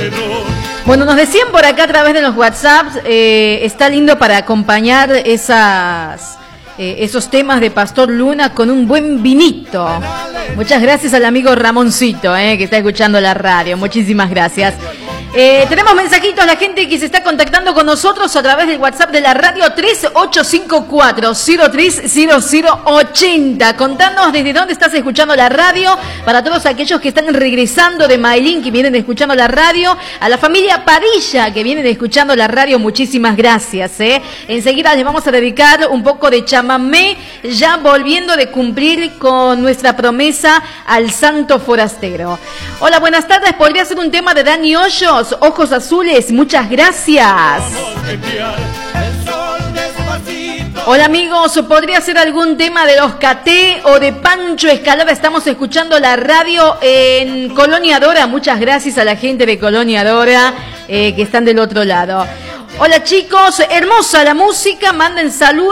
Bueno, nos decían por acá a través de los WhatsApps, está lindo para acompañar esos temas de Pastor Luna con un buen vinito. Muchas gracias al amigo Ramoncito, que está escuchando la radio. Muchísimas gracias. Tenemos mensajitos, la gente que se está contactando con nosotros a través del WhatsApp de la radio 3854-030080. Contanos desde dónde estás escuchando la radio, para todos aquellos que están regresando de Mailín, que vienen escuchando la radio, a la familia Padilla, que vienen escuchando la radio, muchísimas gracias. Enseguida les vamos a dedicar un poco de chamamé, ya volviendo de cumplir con nuestra promesa al Santo Forastero. Hola, buenas tardes, ¿podría ser un tema de Dani Hoyos? Ojos azules, muchas gracias. Hola amigos, ¿podría ser algún tema de los Caté o de Pancho Escalada? Estamos escuchando la radio en Colonia Dora. Muchas gracias a la gente de Colonia Dora que están del otro lado. Hola chicos, hermosa la música, manden saludos.